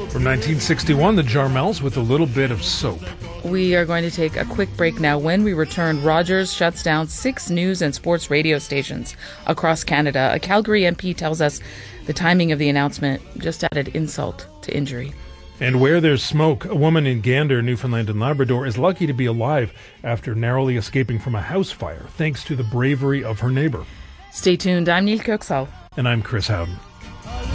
From 1961, the Jarmels with a little bit of soap. We are going to take a quick break now. When we return, Rogers shuts down 6 news and sports radio stations across Canada. A Calgary MP tells us the timing of the announcement just added insult to injury. And where there's smoke, a woman in Gander, Newfoundland and Labrador is lucky to be alive after narrowly escaping from a house fire, thanks to the bravery of her neighbour. Stay tuned. I'm Neil Kirksall. And I'm Chris Howden.